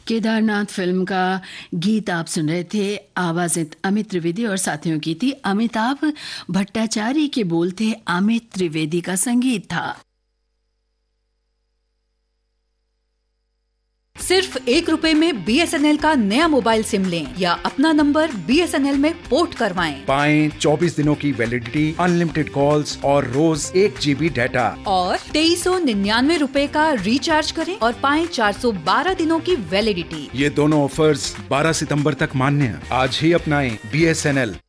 Kedarnath film का गीत आप सुन रहे थे। आवाज़ें अमित त्रिवेदी और साथियों की थी। अमिताभ भट्टाचार्य के बोल थे, अमित त्रिवेदी का संगीत था। सिर्फ ₹1 में BSNL का नया मोबाइल सिम लें या अपना नंबर BSNL में पोर्ट करवाएं। पाएं 24 दिनों की वैलिडिटी, अनलिमिटेड कॉल्स और रोज 1 GB डाटा। और ₹2399 का रिचार्ज करें और पाएं 412 दिनों की वैलिडिटी। ये दोनों ऑफर्स 12 सितंबर तक मान्य। आज ही अपनाएं BSNL।